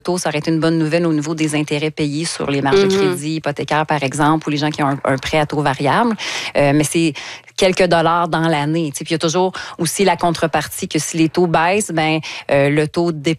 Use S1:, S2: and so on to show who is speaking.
S1: taux, ça aurait été une bonne nouvelle au niveau des intérêts payés sur les marges de crédit hypothécaires, par exemple, ou les gens qui ont un prêt à taux variable. Mais c'est quelques dollars dans l'année. Puis il y a toujours aussi la contrepartie que si les taux baissent, le taux